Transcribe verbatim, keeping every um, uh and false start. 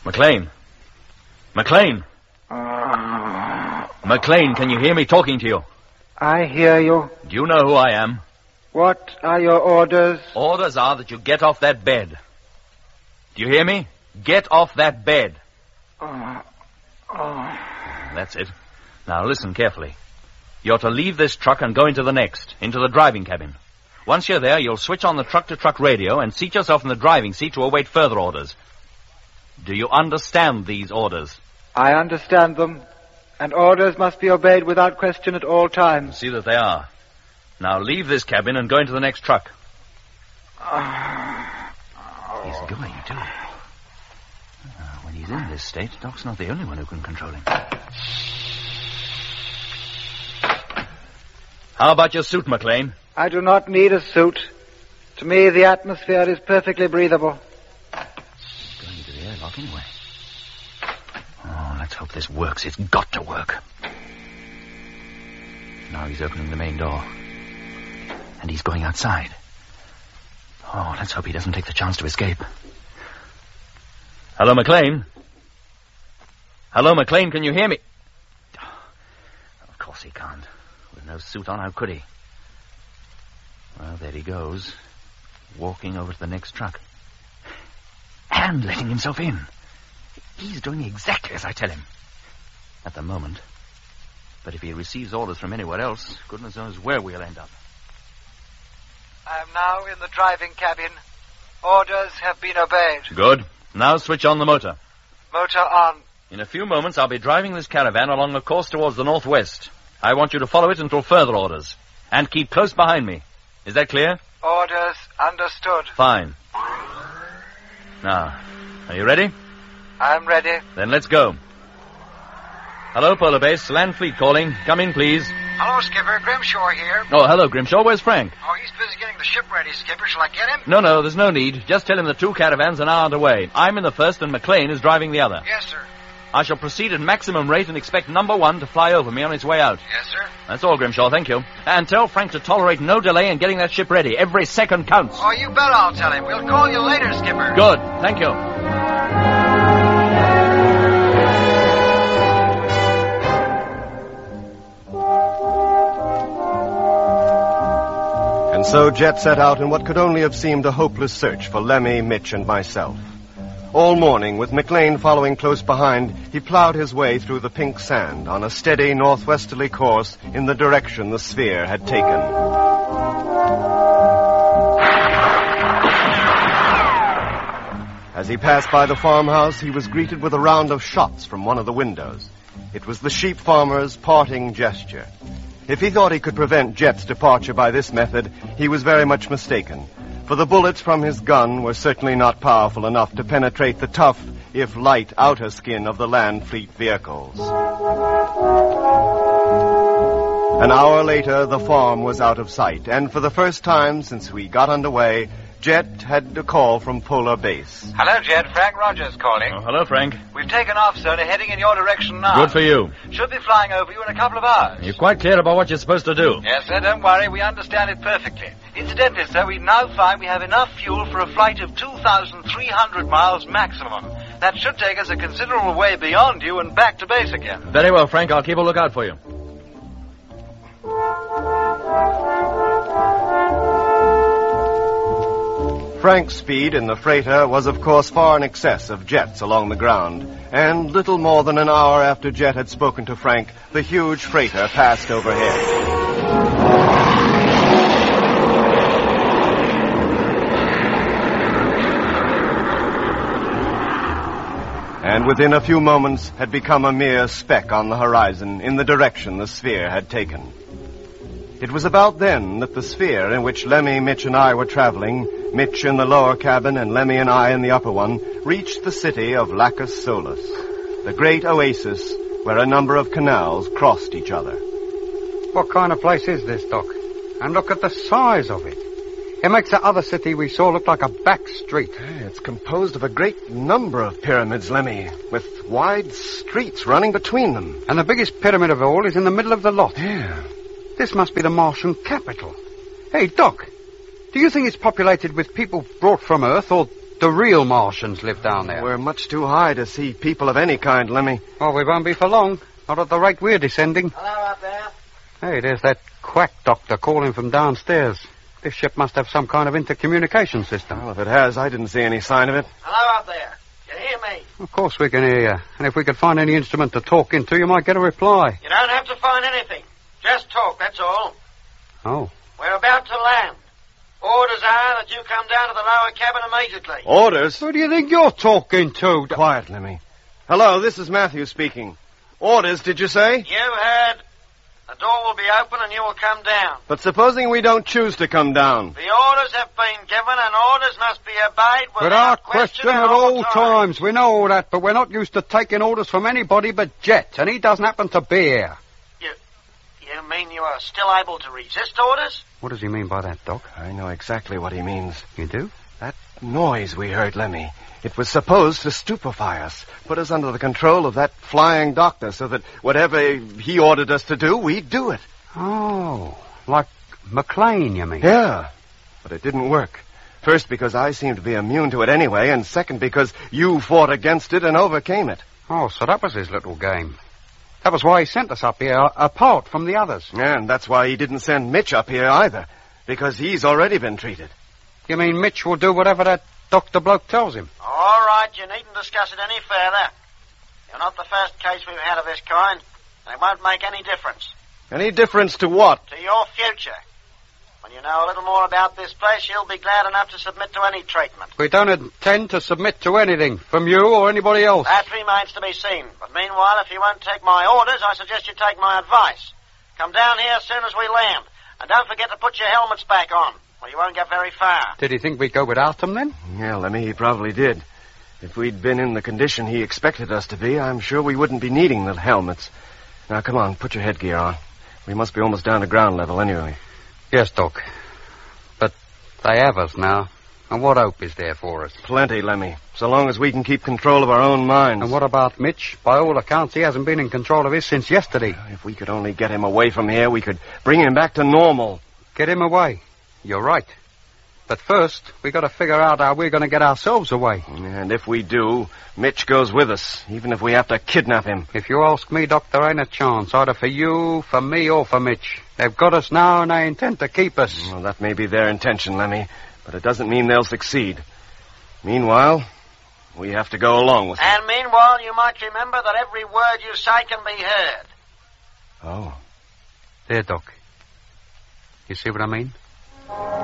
McLean. McLean. McLean, can you hear me talking to you? I hear you. Do you know who I am? What are your orders? Orders are that you get off that bed. Do you hear me? Get off that bed. Oh. Oh. That's it. Now listen carefully. You're to leave this truck and go into the next, into the driving cabin. Once you're there, you'll switch on the truck-to-truck radio and seat yourself in the driving seat to await further orders. Do you understand these orders? I understand them, and orders must be obeyed without question at all times. See that they are. Now leave this cabin and go into the next truck. Oh. He's going, too. Uh, when he's in this state, Doc's not the only one who can control him. How about your suit, McLean? I do not need a suit. To me, the atmosphere is perfectly breathable. He's going into the airlock anyway. Oh, let's hope this works. It's got to work. Now he's opening the main door. And he's going outside. Oh, let's hope he doesn't take the chance to escape. Hello, McLean? Hello, McLean, can you hear me? Of course he can't. With no suit on, how could he? Well, there he goes, walking over to the next truck. And letting himself in. He's doing exactly as I tell him. At the moment. But if he receives orders from anywhere else, goodness knows where we'll end up. I am now in the driving cabin. Orders have been obeyed. Good. Now switch on the motor. Motor on. In a few moments, I'll be driving this caravan along a course towards the northwest. I want you to follow it until further orders. And keep close behind me. Is that clear? Orders understood. Fine. Now, are you ready? I'm ready. Then let's go. Hello, Polar Base. Land Fleet calling. Come in, please. Hello, Skipper. Grimshaw here. Oh, hello, Grimshaw. Where's Frank? Oh, he's busy getting the ship ready, Skipper. Shall I get him? No, no, there's no need. Just tell him the two caravans are now underway. I'm in the first and McLean is driving the other. Yes, sir. I shall proceed at maximum rate and expect number one to fly over me on its way out. Yes, sir. That's all, Grimshaw. Thank you. And tell Frank to tolerate no delay in getting that ship ready. Every second counts. Oh, you bet I'll tell him. We'll call you later, Skipper. Good. Thank you. And so Jet set out in what could only have seemed a hopeless search for Lemmy, Mitch, and myself. All morning, with McLean following close behind, he plowed his way through the pink sand on a steady northwesterly course in the direction the sphere had taken. As he passed by the farmhouse, he was greeted with a round of shots from one of the windows. It was the sheep farmer's parting gesture. If he thought he could prevent Jet's departure by this method, he was very much mistaken. For the bullets from his gun were certainly not powerful enough to penetrate the tough, if light, outer skin of the Land Fleet vehicles. An hour later, the farm was out of sight, and for the first time since we got underway, Jet had a call from Polar Base. Hello, Jet. Frank Rogers calling. Oh, hello, Frank. We've taken off, sir, and are heading in your direction now. Good for you. Should be flying over you in a couple of hours. You're quite clear about what you're supposed to do. Yes, sir. Don't worry. We understand it perfectly. Incidentally, sir, we now find we have enough fuel for a flight of two thousand three hundred miles maximum. That should take us a considerable way beyond you and back to base again. Very well, Frank. I'll keep a lookout for you. Frank's speed in the freighter was, of course, far in excess of Jet's along the ground, and little more than an hour after Jet had spoken to Frank, the huge freighter passed overhead. And within a few moments had become a mere speck on the horizon in the direction the sphere had taken. It was about then that the sphere in which Lemmy, Mitch, and I were traveling, Mitch in the lower cabin and Lemmy and I in the upper one, reached the city of Lacus Solus, the great oasis where a number of canals crossed each other. What kind of place is this, Doc? And look at the size of it. It makes the other city we saw look like a back street. It's composed of a great number of pyramids, Lemmy, with wide streets running between them. And the biggest pyramid of all is in the middle of the lot. Yeah. This must be the Martian capital. Hey, Doc, do you think it's populated with people brought from Earth, or the real Martians live down there. We're much too high to see people of any kind, Lemmy. Well, we won't be for long. Not at the rate we're descending. Hello up there. Hey, there's that quack doctor calling from downstairs. This ship must have some kind of intercommunication system. Well, if it has, I didn't see any sign of it. Hello up there. You hear me? Of course we can hear you. And if we could find any instrument to talk into, you might get a reply. You don't have to find anything. Just talk, that's all. Oh. We're about to land. Orders are that you come down to the lower cabin immediately. Orders? Who do you think you're talking to? Quiet, Lemmy. Hello, this is Matthew speaking. Orders, did you say? You heard. The door will be open and you will come down. But supposing we don't choose to come down? The orders have been given and orders must be obeyed without, Without question at all time. times. We know all that, but we're not used to taking orders from anybody but Jet, and he doesn't happen to be here. You, you mean you are still able to resist orders? What does he mean by that, Doc? I know exactly what he means. You do? That noise we heard, Lemmy. It was supposed to stupefy us, put us under the control of that flying doctor so that whatever he ordered us to do, we'd do it. Oh, like McLean, you mean? Yeah, but it didn't work. First, because I seemed to be immune to it anyway, and second, because you fought against it and overcame it. Oh, so that was his little game. That was why he sent us up here, apart from the others. And that's why he didn't send Mitch up here either, because he's already been treated. You mean Mitch will do whatever that Doctor Bloke tells him? All right, you needn't discuss it any further. You're not the first case we've had of this kind, and it won't make any difference. Any difference to what? To your future. When you know a little more about this place, you'll be glad enough to submit to any treatment. We don't intend to submit to anything, from you or anybody else. That remains to be seen. But meanwhile, if you won't take my orders, I suggest you take my advice. Come down here as soon as we land. And don't forget to put your helmets back on, or you won't get very far. Did he think we'd go without them, then? Yeah, Lemmy, he probably did. If we'd been in the condition he expected us to be, I'm sure we wouldn't be needing the helmets. Now, come on, put your headgear on. We must be almost down to ground level anyway. Yes, Doc. But they have us now. And what hope is there for us? Plenty, Lemmy, so long as we can keep control of our own minds. And what about Mitch? By all accounts, he hasn't been in control of his since yesterday. If we could only get him away from here, we could bring him back to normal. Get him away. You're right. But first, we got to figure out how we're going to get ourselves away. And if we do, Mitch goes with us, even if we have to kidnap him. If you ask me, Doc, there ain't a chance, either for you, for me, or for Mitch. They've got us now, and they intend to keep us. Well, that may be their intention, Lemmy, but it doesn't mean they'll succeed. Meanwhile, we have to go along with them. And meanwhile, you might remember that every word you say can be heard. Oh. There, Doc. You see what I mean?